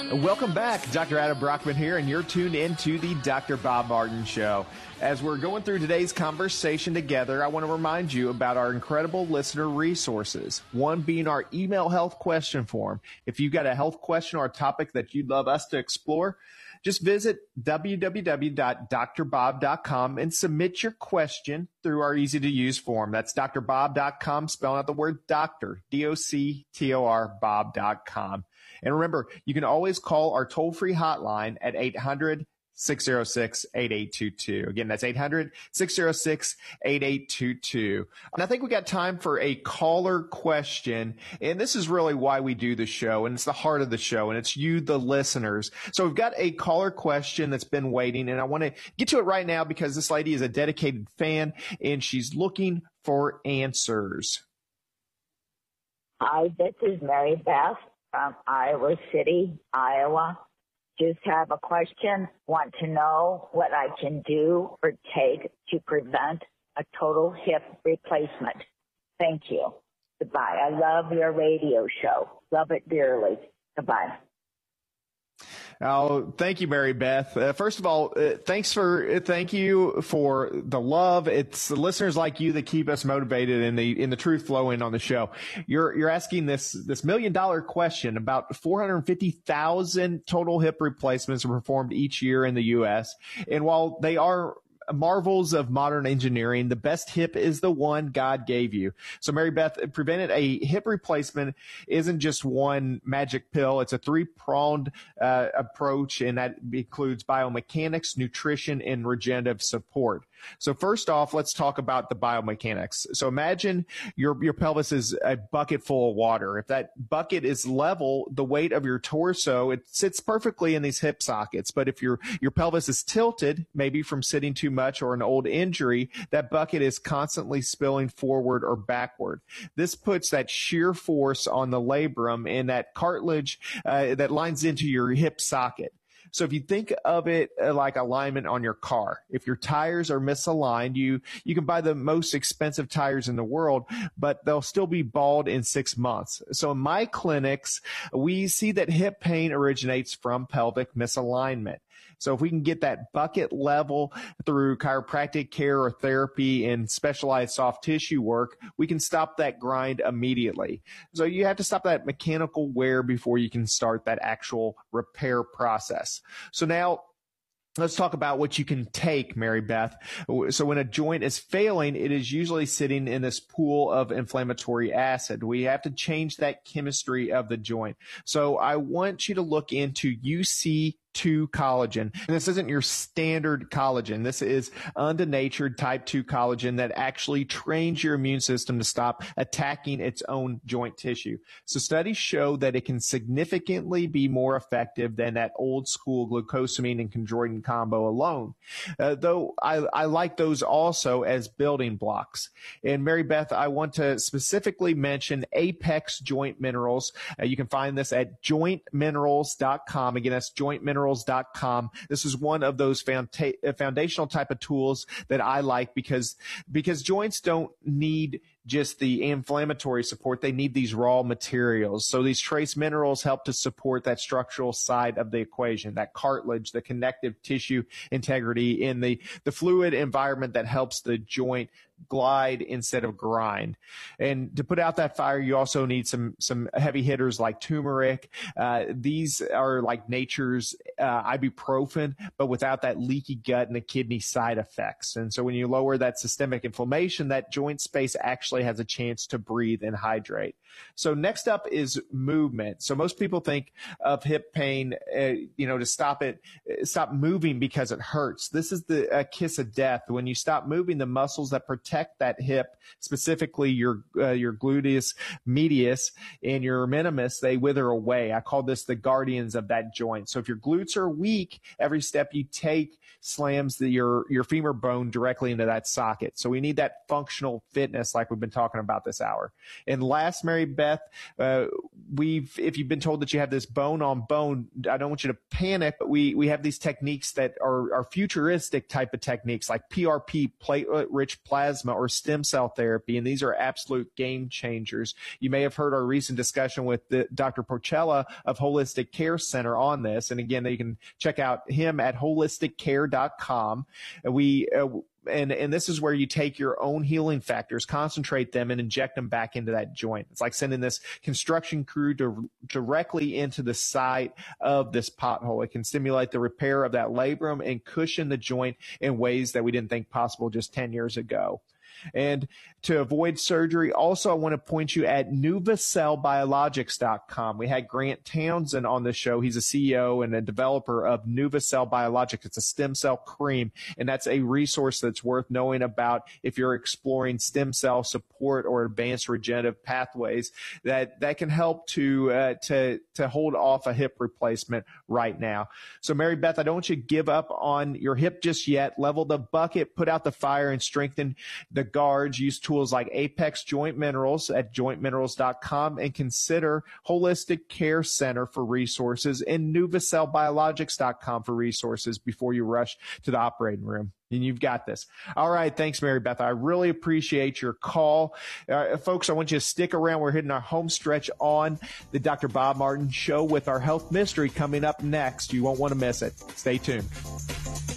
Welcome back. Dr. Adam Brockman here, and you're tuned into the Dr. Bob Martin Show. As we're going through today's conversation together, I want to remind you about our incredible listener resources. One being our email health question form. If you've got a health question or a topic that you'd love us to explore, just visit www.drbob.com and submit your question through our easy-to-use form. That's drbob.com, spelling out the word doctor, D-O-C-T-O-R, bob.com. And remember, you can always call our toll-free hotline at 800-606-8822. Again, that's 800-606-8822. And I think we got time for a caller question. And this is really why we do the show. And it's the heart of the show. And it's you, the listeners. So we've got a caller question that's been waiting. And I want to get to it right now because this lady is a dedicated fan and she's looking for answers. Hi, this is Mary Beth from Iowa City, Iowa. Just have a question. Want to know what I can do or take to prevent a total hip replacement. Thank you. Goodbye. I love your radio show. Love it dearly. Goodbye. Oh, thank you, Mary Beth. First of all, thank you for the love. It's the listeners like you that keep us motivated and the truth flowing on the show. You're asking this $1 million question. About 450,000 total hip replacements are performed each year in the U.S. And while they are marvels of modern engineering, the best hip is the one God gave you. So Mary Beth, preventing a hip replacement isn't just one magic pill. It's a three-pronged approach, and that includes biomechanics, nutrition, and regenerative support. So first off, let's talk about the biomechanics. So imagine your pelvis is a bucket full of water. If that bucket is level, the weight of your torso, it sits perfectly in these hip sockets. But if your pelvis is tilted, maybe from sitting too much or an old injury, that bucket is constantly spilling forward or backward. This puts that shear force on the labrum and that cartilage that lines into your hip socket. So if you think of it like alignment on your car, if your tires are misaligned, you can buy the most expensive tires in the world, but they'll still be bald in 6 months. So in my clinics, we see that hip pain originates from pelvic misalignment. So if we can get that bucket level through chiropractic care or therapy and specialized soft tissue work, we can stop that grind immediately. So you have to stop that mechanical wear before you can start that actual repair process. So now let's talk about what you can take, Mary Beth. So when a joint is failing, it is usually sitting in this pool of inflammatory acid. We have to change that chemistry of the joint. So I want you to look into UC2 collagen. And this isn't your standard collagen. This is undenatured type 2 collagen that actually trains your immune system to stop attacking its own joint tissue. So studies show that it can significantly be more effective than that old school glucosamine and chondroitin combo alone. Though I like those also as building blocks. And Mary Beth, I want to specifically mention Apex Joint Minerals. You can find this at jointminerals.com. Again, that's jointminerals.com. This is one of those foundational type of tools that I like because joints don't need just the inflammatory support. They need these raw materials. So these trace minerals help to support that structural side of the equation, that cartilage, the connective tissue integrity in the fluid environment that helps the joint glide instead of grind. And to put out that fire, you also need some heavy hitters like turmeric. These are like nature's ibuprofen, but without that leaky gut and the kidney side effects. And so when you lower that systemic inflammation, that joint space actually has a chance to breathe and hydrate. So next up is movement. So most people think of hip pain, to stop moving because it hurts. This is the kiss of death. When you stop moving, the muscles that protect that hip, specifically your gluteus medius and your minimus, they wither away. I call this the guardians of that joint. So if your glutes are weak, every step you take slams your femur bone directly into that socket. So we need that functional fitness like we we've been talking about this hour. And last, Mary Beth, if you've been told that you have this bone on bone, I don't want you to panic, but we have these techniques that are futuristic type of techniques like PRP, platelet-rich plasma, or stem cell therapy, and these are absolute game changers. You may have heard our recent discussion with Dr. Porcella of Holistic Care Center on this, and again, you can check out him at holisticcare.com. And this is where you take your own healing factors, concentrate them, and inject them back into that joint. It's like sending this construction crew directly into the site of this pothole. It can stimulate the repair of that labrum and cushion the joint in ways that we didn't think possible just 10 years ago. And to avoid surgery, also, I want to point you at NuvaCellBiologics.com. We had Grant Townsend on the show. He's a CEO and a developer of NuvaCell Biologics. It's a stem cell cream, and that's a resource that's worth knowing about if you're exploring stem cell support or advanced regenerative pathways that can help to hold off a hip replacement right now. So, Mary Beth, I don't want you to give up on your hip just yet. Level the bucket, put out the fire, and strengthen the guards. Use tools like Apex Joint Minerals at jointminerals.com, and consider Holistic Care Center for resources and NuvaCellBiologics.com for resources before you rush to the operating room. And you've got this. All right. Thanks, Mary Beth. I really appreciate your call. Folks, I want you to stick around. We're hitting our home stretch on the Dr. Bob Martin Show with our health mystery coming up next. You won't want to miss it. Stay tuned.